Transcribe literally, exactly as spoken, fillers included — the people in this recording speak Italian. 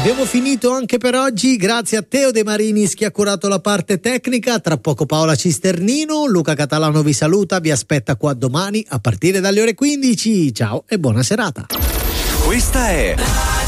Abbiamo finito anche per oggi, grazie a Teo De Marinis che ha curato la parte tecnica. Tra poco Paola Cisternino, Luca Catalano vi saluta, vi aspetta qua domani a partire dalle ore quindici. Ciao e buona serata. Questa è